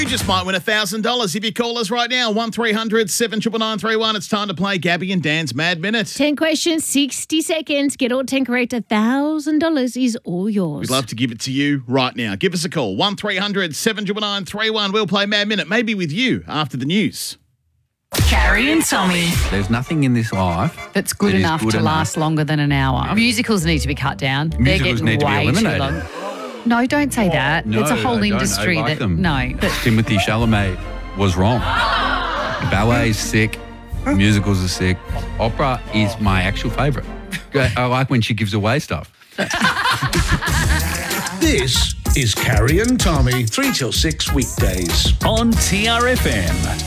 You just might win $1,000 if you call us right now. 1300 799 It's time to play Gabby and Dan's Mad Minute. 10 questions, 60 seconds. Get all 10 correct. $1,000 is all yours. We'd love to give it to you right now. Give us a call. 1300 799 We'll play Mad Minute, maybe with you after the news. Carrie and Tommy. There's nothing in this life That's good that is enough good to enough. last longer than an hour. Musicals need to be cut down. They're Musicals getting need to be way too eliminated. long. No, don't say that. No, it's a whole I don't. industry I like that them. no. But Timothy Chalamet was wrong. Ballet's sick. Musicals are sick. Opera is my actual favourite. I like when she gives away stuff. This is Carrie and Tommy, 3 till 6 weekdays. On TRFM.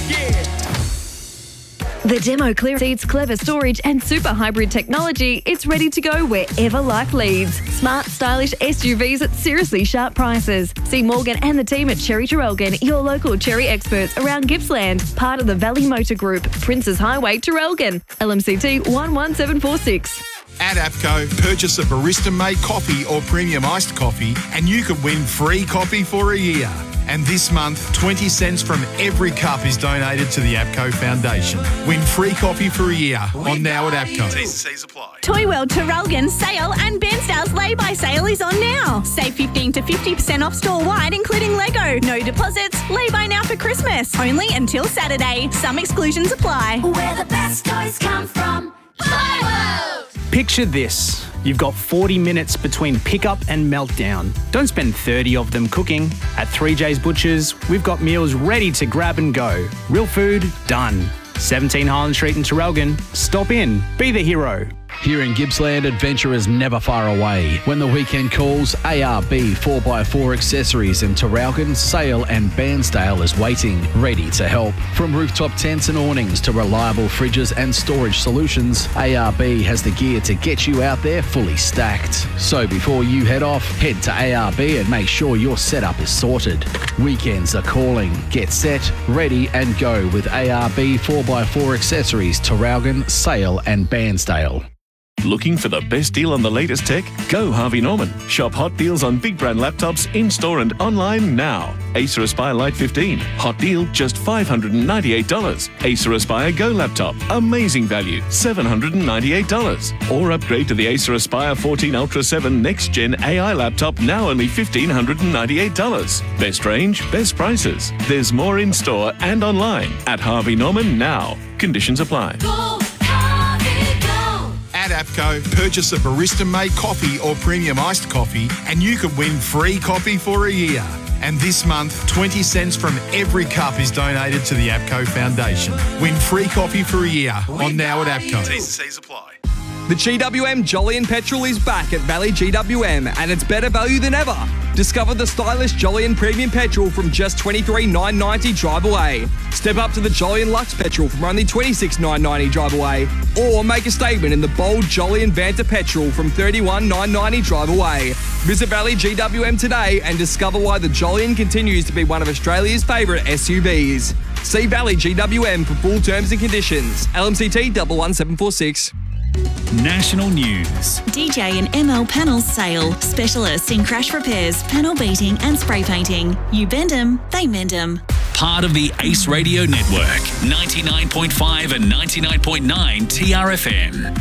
The Demo Clear seats clever storage and super hybrid technology. It's ready to go wherever life leads. Smart, stylish SUVs at seriously sharp prices. See Morgan and the team at Cherry Traralgon, your local Cherry experts around Gippsland. Part of the Valley Motor Group, Princes Highway, Traralgon. LMCT 11746. At APCO, purchase a barista-made coffee or premium iced coffee and you could win free coffee for a year. And this month, 20 cents from every cup is donated to the APCO Foundation. Win free coffee for a year on Now at APCO. T&Cs apply. Toy World Traralgon sale and Bairnsdale's lay-by sale is on now. Save 15 to 50% off store-wide, including Lego. No deposits, lay-by now for Christmas. Only until Saturday. Some exclusions apply. Where the best toys come from. Toy World! Picture this. You've got 40 minutes between pickup and meltdown. Don't spend 30 of them cooking. At 3J's Butchers, we've got meals ready to grab and go. Real food, done. 17 Highland Street in Traralgon. Stop in. Be the hero. Here in Gippsland, adventure is never far away. When the weekend calls, ARB 4x4 Accessories in Traralgon, Sale and Bairnsdale is waiting, ready to help. From rooftop tents and awnings to reliable fridges and storage solutions, ARB has the gear to get you out there fully stacked. So before you head off, head to ARB and make sure your setup is sorted. Weekends are calling. Get set, ready and go with ARB 4x4 Accessories, Traralgon, Sale and Bairnsdale. Looking for the best deal on the latest tech? Go Harvey Norman. Shop hot deals on big brand laptops in-store and online now. Acer Aspire Lite 15. Hot deal, just $598. Acer Aspire Go laptop. Amazing value, $798. Or upgrade to the Acer Aspire 14 Ultra 7 Next Gen AI laptop, now only $1,598. Best range, best prices. There's more in-store and online at Harvey Norman now. Conditions apply. At APCO, purchase a barista-made coffee or premium iced coffee and you could win free coffee for a year. And this month, 20 cents from every cup is donated to the APCO Foundation. Win free coffee for a year on Now at APCO. T&Cs apply. The GWM Jolyon Petrol is back at Valley GWM and it's better value than ever. Discover the stylish Jolyon Premium Petrol from just $23,990 drive away. Step up to the Jolyon Lux Petrol from only $26,990 drive away. Or make a statement in the bold Jolyon Vanta Petrol from $31,990 drive away. Visit Valley GWM today and discover why the Jolyon continues to be one of Australia's favourite SUVs. See Valley GWM for full terms and conditions. LMCT 11746. National news. DJ and ML Panels Sale. Specialists in crash repairs, panel beating and spray painting. You bend 'em, they mend 'em. Part of the Ace Radio Network. 99.5 and 99.9 TRFM.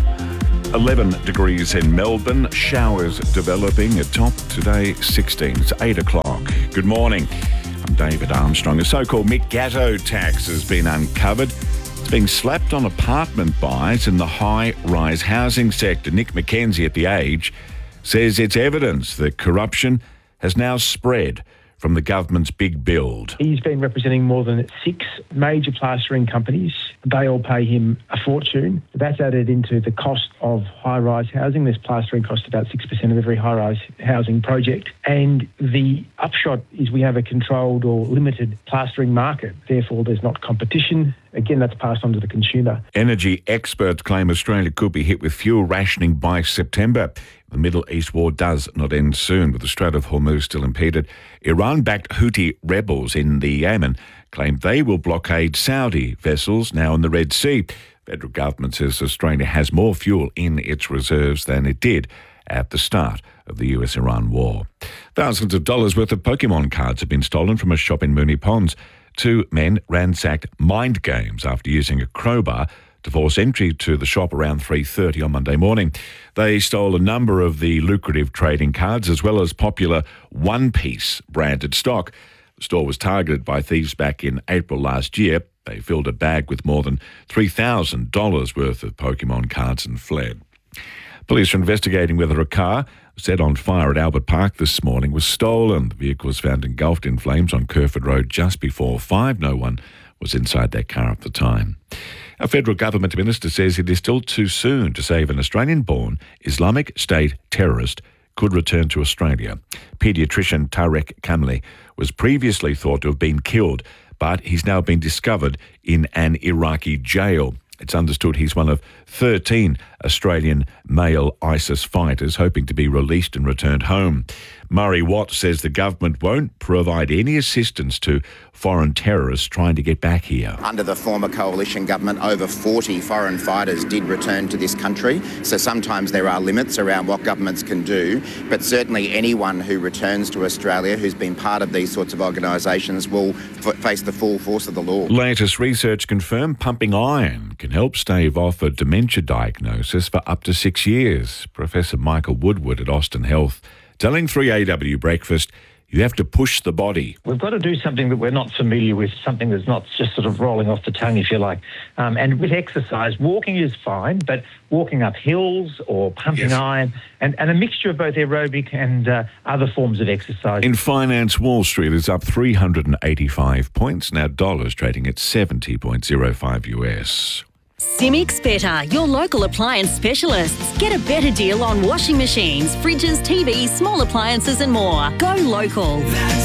11 degrees in Melbourne. Showers developing. A top today 16. It's 8 o'clock. Good morning. I'm David Armstrong. A so-called Mick Gatto tax has been uncovered. It's being slapped on apartment buys in the high-rise housing sector. Nick McKenzie at The Age says it's evidence that corruption has now spread from the government's big build. He's been representing more than 6 major plastering companies. They all pay him a fortune. That's added into the cost of high-rise housing. This plastering costs about 6% of every high-rise housing project. And the upshot is we have a controlled or limited plastering market. Therefore, there's not competition. Again, that's passed on to the consumer. Energy experts claim Australia could be hit with fuel rationing by September. The Middle East war does not end soon, with the Strait of Hormuz still impeded. Iran-backed Houthi rebels in the Yemen claim they will blockade Saudi vessels now in the Red Sea. The federal government says Australia has more fuel in its reserves than it did at the start of the US-Iran war. Thousands of dollars worth of Pokemon cards have been stolen from a shop in Moonee Ponds. 2 men ransacked Mind Games after using a crowbar to force entry to the shop around 3:30 on Monday morning. They stole a number of the lucrative trading cards as well as popular One Piece branded stock. The store was targeted by thieves back in April last year. They filled a bag with more than $3,000 worth of Pokemon cards and fled. Police are investigating whether a car set on fire at Albert Park this morning was stolen. The vehicle was found engulfed in flames on Kerford Road just before 5. No one was inside that car at the time. A federal government minister says it is still too soon to say if an Australian-born Islamic State terrorist could return to Australia. Paediatrician Tarek Kamli was previously thought to have been killed, but he's now been discovered in an Iraqi jail. It's understood he's one of 13 Australian male ISIS fighters hoping to be released and returned home. Murray Watt says the government won't provide any assistance to foreign terrorists trying to get back here. Under the former coalition government, over 40 foreign fighters did return to this country. So sometimes there are limits around what governments can do, but certainly anyone who returns to Australia who's been part of these sorts of organisations will face the full force of the law. Latest research confirmed pumping iron can help stave off a dementia diagnosis for up to 6 years. Professor Michael Woodward at Austin Health telling 3AW Breakfast, you have to push the body. We've got to do something that we're not familiar with, something that's not just sort of rolling off the tongue, if you like. And with exercise, walking is fine, but walking up hills or pumping iron and a mixture of both aerobic and other forms of exercise. In finance, Wall Street is up 385 points. Now dollars trading at 70.05 US. Simics Better, your local appliance specialists. Get a better deal on washing machines, fridges, TVs, small appliances and more. Go local.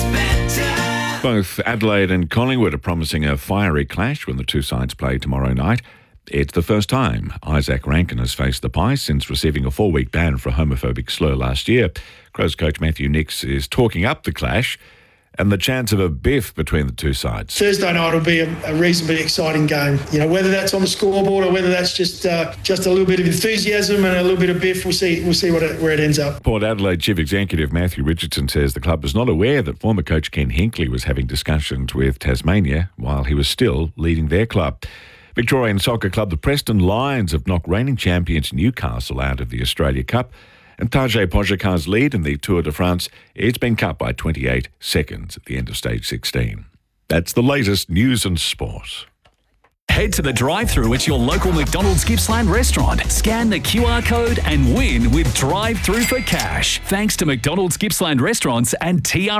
Both Adelaide and Collingwood are promising a fiery clash when the two sides play tomorrow night. It's the first time Isaac Rankin has faced the Pies since receiving a 4-week ban for a homophobic slur last year. Crows coach Matthew Nix is talking up the clash and the chance of a biff between the two sides. Thursday night will be a reasonably exciting game. You know, whether that's on the scoreboard or whether that's just a little bit of enthusiasm and a little bit of biff, we'll see where it ends up. Port Adelaide Chief Executive Matthew Richardson says the club was not aware that former coach Ken Hinkley was having discussions with Tasmania while he was still leading their club. Victorian soccer club the Preston Lions have knocked reigning champions Newcastle out of the Australia Cup. And Tadej Pogacar's lead in the Tour de France, it's been cut by 28 seconds at the end of stage 16. That's the latest news and sport. Head to the drive-thru at your local McDonald's Gippsland restaurant. Scan the QR code and win with drive-thru for cash. Thanks to McDonald's Gippsland restaurants and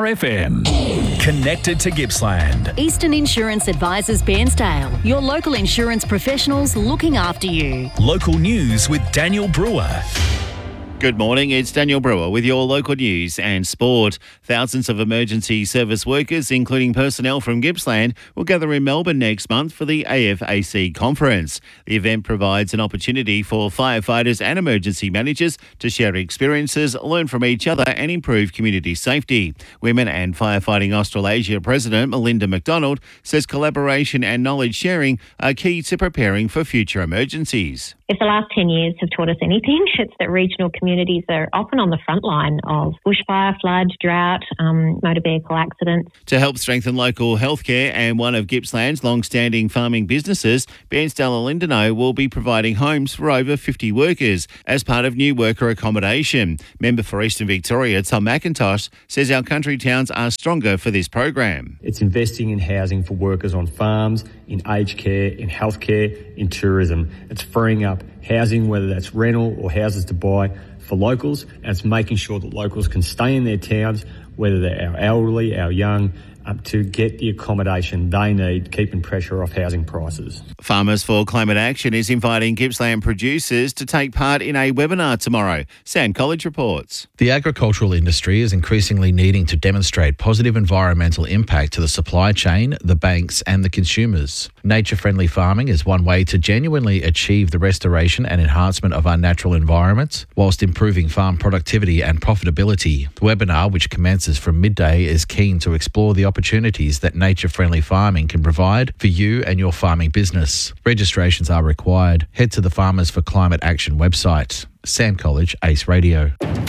TRFM. Connected to Gippsland. Eastern Insurance Advisors Bairnsdale, your local insurance professionals looking after you. Local news with Daniel Brewer. Good morning, it's Daniel Brewer with your local news and sport. Thousands of emergency service workers, including personnel from Gippsland, will gather in Melbourne next month for the AFAC conference. The event provides an opportunity for firefighters and emergency managers to share experiences, learn from each other and improve community safety. Women and Firefighting Australasia President Melinda McDonald says collaboration and knowledge sharing are key to preparing for future emergencies. If the last 10 years have taught us anything, it's that regional communities are often on the front line of bushfire, flood, drought, motor vehicle accidents. To help strengthen local healthcare and one of Gippsland's long-standing farming businesses, Bairnsdale-Lindeno will be providing homes for over 50 workers as part of new worker accommodation. Member for Eastern Victoria, Tom McIntosh, says our country towns are stronger for this program. It's investing in housing for workers on farms, in aged care, in healthcare, in tourism. It's freeing up housing, whether that's rental or houses to buy for locals, and it's making sure that locals can stay in their towns, whether they're our elderly, our young, to get the accommodation they need, keeping pressure off housing prices. Farmers for Climate Action is inviting Gippsland producers to take part in a webinar tomorrow. Sand College reports. The agricultural industry is increasingly needing to demonstrate positive environmental impact to the supply chain, the banks and the consumers. Nature-friendly farming is one way to genuinely achieve the restoration and enhancement of our natural environments, whilst improving farm productivity and profitability. The webinar, which commences from midday, is keen to explore the opportunities that nature-friendly farming can provide for you and your farming business. Registrations are required. Head to the Farmers for Climate Action website. Sam College, Ace Radio.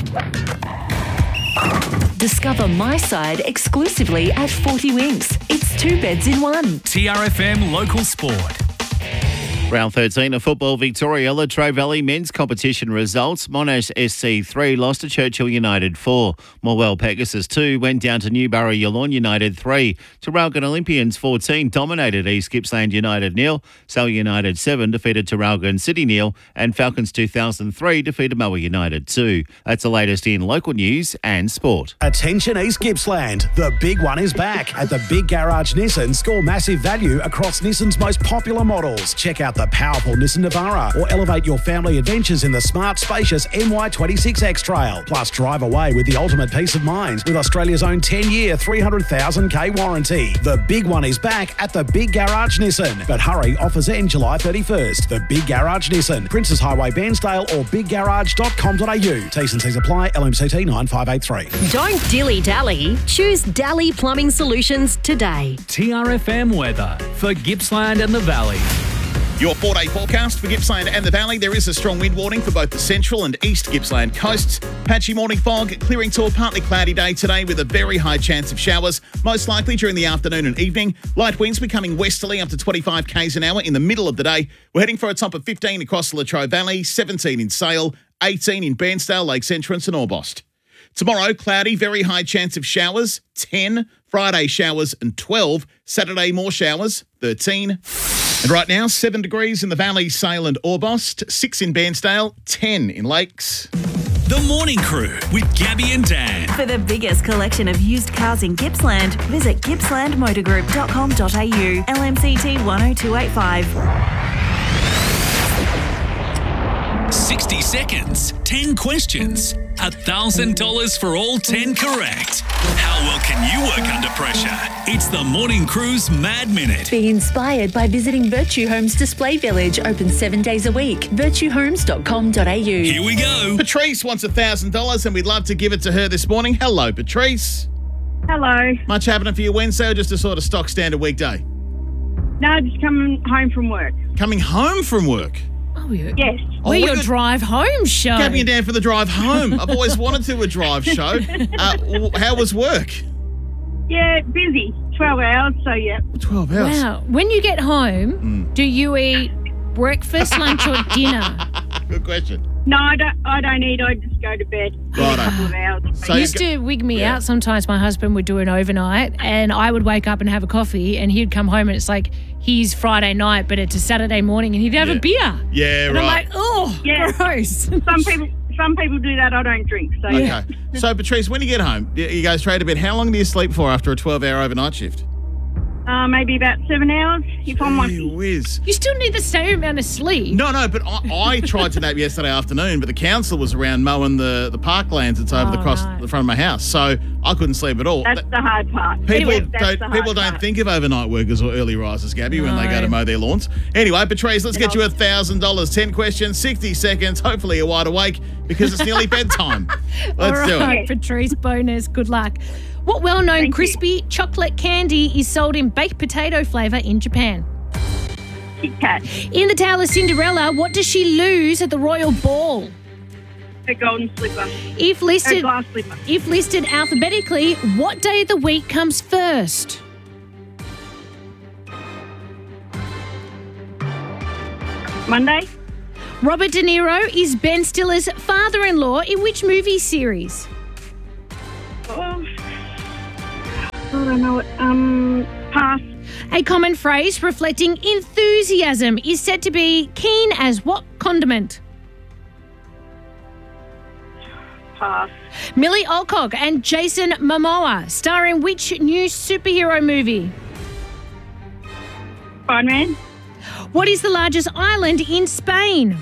Discover My Side exclusively at 40 Winks. It's 2 beds in one. TRFM Local Sport. Round 13 of football, Victoria, Latrobe Valley men's competition results. Monash SC 3 lost to Churchill United 4. Morwell Pegasus 2 went down to Newborough Yallourn United 3. Traralgon Olympians 14 dominated East Gippsland United 0. Sale United 7 defeated Traralgon City 0. And Falcons 2003 defeated Moa United 2. That's the latest in local news and sport. Attention East Gippsland, the big one is back. At the Big Garage Nissan, score massive value across Nissan's most popular models. Check out the powerful Nissan Navara or elevate your family adventures in the smart, spacious MY26 X-Trail. Plus, drive away with the ultimate peace of mind with Australia's own 10-year, 300,000k warranty. The big one is back at the Big Garage Nissan. But hurry, offers end July 31st. The Big Garage Nissan, Princess Highway, Bairnsdale or biggarage.com.au. T's and C's apply, LMCT 9583. Don't dilly-dally. Choose Dally Plumbing Solutions today. TRFM weather for Gippsland and the Valley. Your 4-day forecast for Gippsland and the Valley. There is a strong wind warning for both the central and east Gippsland coasts. Patchy morning fog, clearing to a partly cloudy day today with a very high chance of showers, most likely during the afternoon and evening. Light winds becoming westerly up to 25 k's an hour in the middle of the day. We're heading for a top of 15 across the Latrobe Valley, 17 in Sale, 18 in Bairnsdale, Lakes Entrance and Orbost. Tomorrow, cloudy, very high chance of showers, 10. Friday, showers and 12. Saturday, more showers, 13. And right now, 7 degrees in the Valley, Sale and Orbost, 6 in Bairnsdale, 10 in Lakes. The Morning Crew with Gabby and Dan. For the biggest collection of used cars in Gippsland, visit gippslandmotorgroup.com.au. LMCT 10285. 60 seconds, 10 questions, $1,000 for all 10 correct. How well can you work under pressure? It's the Morning Crew's Mad Minute. Be inspired by visiting Virtue Homes Display Village, open 7 days a week. virtuehomes.com.au. Here we go. Patrice wants $1,000 and we'd love to give it to her this morning. Hello, Patrice. Hello. Much happening for your Wednesday or just a sort of stock standard weekday? No, just coming home from work. Coming home from work? Oh, yes. We're your drive home show. Gabby and Dan for the drive home. I've always wanted to do a drive show. How was work? Yeah, busy. 12 hours, so yeah. 12 hours? Wow. When you get home, do you eat breakfast, lunch or dinner? Good question. No, I don't eat. I just go to bed. Righto. A couple of hours. So used to wig me out. Sometimes my husband would do an overnight and I would wake up and have a coffee and he'd come home and it's like he's Friday night but it's a Saturday morning and he'd have a beer. Yeah, and right. I'm like, oh, gross. Some people do that. I don't drink. So Okay. So, Patrice, when you get home, you go straight to bed. How long do you sleep for after a 12-hour overnight shift? Maybe about 7 hours if I'm lucky. Whiz. You still need the same amount of sleep. No, but I tried to nap yesterday afternoon, but the council was around mowing the parklands that's over across the front of my house, so I couldn't sleep at all. That's the hard part. People People don't think of overnight workers or early risers, Gabby, when they go to mow their lawns. Anyway, Patrice, let's get you $1,000. 10 questions, 60 seconds. Hopefully you're wide awake because it's nearly bedtime. Let's do it. Patrice, bonus. Good luck. What well-known crispy chocolate candy is sold in baked potato flavour in Japan? Kit Kat. In the Tale of Cinderella, what does she lose at the royal ball? A golden slipper. If listed, A glass slipper. If listed alphabetically, what day of the week comes first? Monday. Robert De Niro is Ben Stiller's father-in-law in which movie series? I don't know it. Pass. A common phrase reflecting enthusiasm is said to be keen as what condiment? Pass. Millie Alcock and Jason Momoa star in which new superhero movie? Spider-Man. What is the largest island in Spain?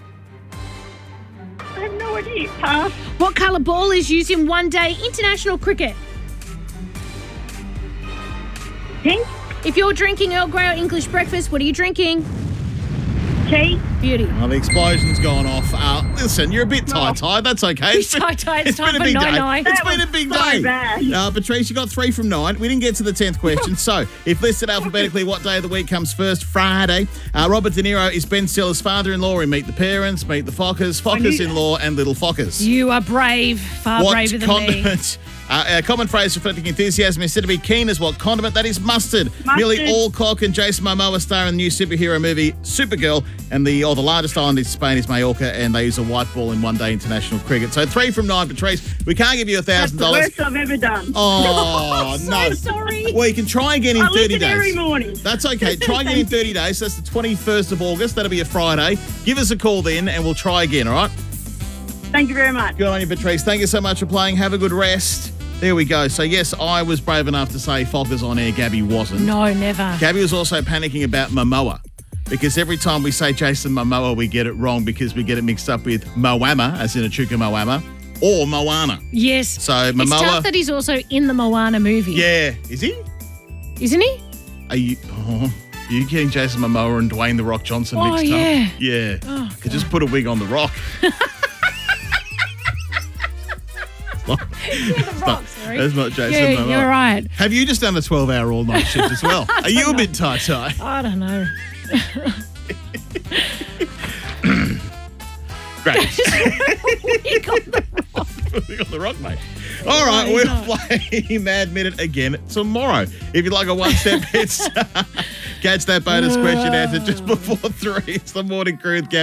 I have no idea. Pass. What colour ball is used in one-day international cricket? Pink. If you're drinking Earl Grey or English breakfast, what are you drinking? Tea. Beauty. Well, the explosion's gone off. Listen, you're a bit tired. That's okay. It's time been a for big day. nine-nine. It's been a big day. Patrice, you got 3 from 9. We didn't get to the 10th question. So, if listed alphabetically, what day of the week comes first? Friday. Robert De Niro is Ben Stiller's father-in-law in Meet the Parents, Meet the Fockers, Fockers-in-law, and Little Fockers. You are brave. Far braver than me. A common phrase reflecting enthusiasm is said to be keen as what condiment? That is mustard. Millie Alcock and Jason Momoa star in the new superhero movie Supergirl, and the largest island in Spain is Mallorca, and they use a white ball in one-day international cricket. So 3 from 9, Patrice. We can't give you $1,000. That's the worst I've ever done. Oh, no. Sorry. Well, you can try again in 30 days. every morning. That's okay. Try again in 30 days. That's the 21st of August. That'll be a Friday. Give us a call then, and we'll try again, all right? Thank you very much. Good on you, Patrice. Thank you so much for playing. Have a good rest. There we go. So, yes, I was brave enough to say Fockers on air. Gabby wasn't. No, never. Gabby was also panicking about Momoa, because every time we say Jason Momoa, we get it wrong because we get it mixed up with Moama, as in Echuca Moama, or Moana. Yes. So, It's Momoa. tough that he's also in the Moana movie. Yeah. Is he? Isn't he? Are you getting Jason Momoa and Dwayne The Rock Johnson mixed yeah. up? Yeah. Oh, Could just put a wig on The Rock. That's not Jason Momoa. You're right. Have you just done a 12-hour all-night shift as well? Are you a bit tie-tie? I don't know. Great. Wig on the Rock. Wig on the Rock, mate. All right, we'll play Mad Minute again tomorrow. If you'd like a one-step head start, catch that bonus question answer just before 3. It's the Morning Crew with Gabby.